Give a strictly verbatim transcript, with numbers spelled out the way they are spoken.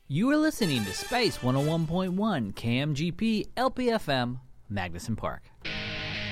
You are listening to Space one oh one point one K M G P L P F M, Magnuson Park.